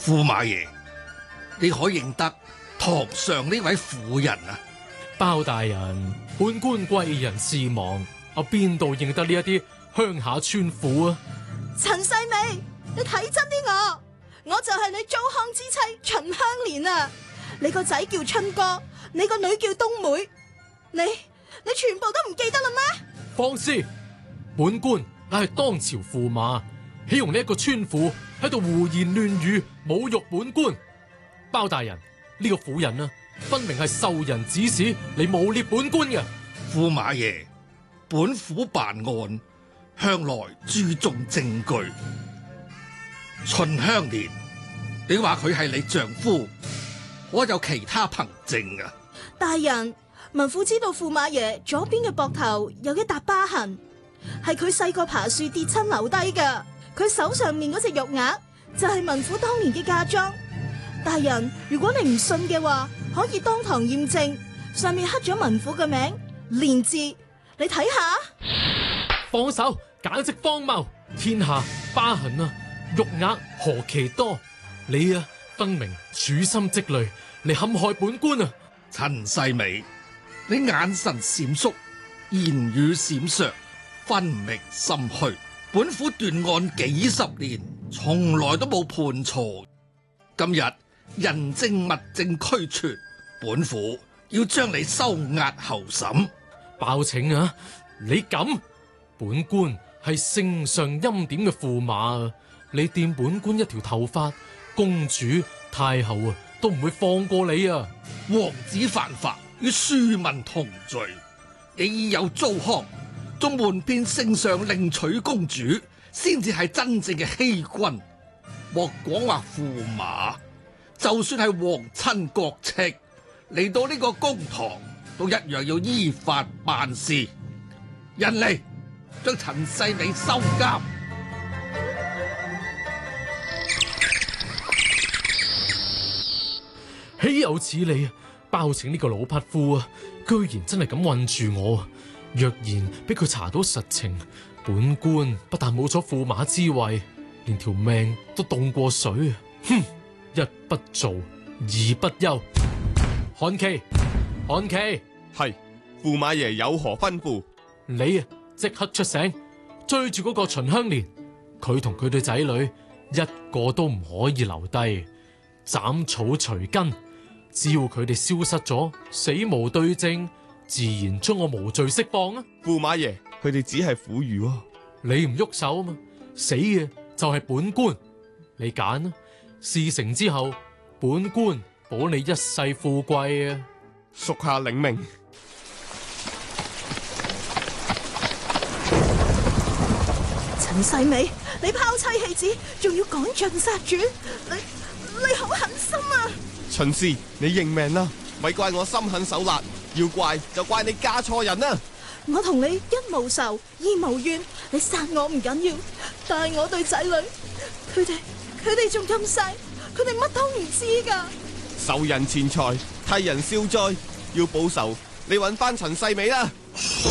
駙馬爺，你可認得堂上呢位婦人啊？ 包大人，本官貴人事忙，我邊度認得呢一啲鄉下村婦啊？ 陳世美，你睇真啲我就係你糟糠之妻秦香蓮啊！你個仔叫春哥，你個女叫冬梅，你全部都唔記得啦咩？ 放肆！本官乃係當朝駙馬，豈容呢一個村婦喺度胡言亂語，侮辱本官？包大人，呢個婦人啊，分明係受人指使嚟誣衊本官嘅。 駙馬爺，本府辦案向來注重證據。秦香蓮，你話佢係你丈夫，我有其他憑證啊！ 大人，文婦知道駙馬爺左邊嘅膊頭有一笪疤痕，係佢細個爬樹跌親留低㗎。佢手上面嗰隻玉額就係文婦當年嘅嫁妝。大人，如果你唔信嘅話，可以當堂驗證，上面刻咗文婦嘅名蓮字，你睇下。 放手，簡直荒謬！天下疤痕啊，玉額何其多，你啊分明處心積慮嚟陷害本官啊！ 陳世美，你眼神閃縮，言語閃爍，分明心虛。本府斷案幾十年，從來都冇判錯。今日人證物證俱全，本府要將你收押候審。 包拯啊，你敢？本官係聖上欽點嘅駙馬啊！你掂本官一條頭髮，公主太后啊都唔會放過你啊！ 王子犯法與庶民同罪，你已有糟糠，仲瞞騙聖上另娶公主，先至係真正嘅欺君。莫講話駙馬，就算係皇親國戚嚟到呢個公堂，都一樣要依法辦事。人嚟，將陳世美收監。 豈有此理啊！包拯呢個老匹夫啊，居然真係咁困住我。若然俾佢查到實情，本官不但冇咗駙馬之位，連條命都凍過水啊！哼，一不做，二不休。韓琦，韓琦， 係駙馬爺有何吩咐？ 你啊，即刻出醒，追住嗰個秦香蓮，佢同佢對仔女一個都唔可以留低，斬草除根。只要佢哋消失咗，死無對證，自然將我無罪釋放啊！ 駙馬爺，佢哋只係婦孺， 你唔喐手啊嘛，死嘅就係本官，你揀啊！事成之後，本官保你一世富貴啊！ 屬下領命。 陳世美，你拋妻棄子，仲要趕盡殺絕，你好狠心啊！ 秦氏，你認命啦，咪怪我心狠手辣，要怪就怪你嫁錯人啦！ 我同你一無仇，二無怨，你殺我唔緊要，但係我對仔女，佢哋仲咁細，佢哋乜都唔知噶。 受人錢財，替人消災，要報仇，你搵翻陳世美啦！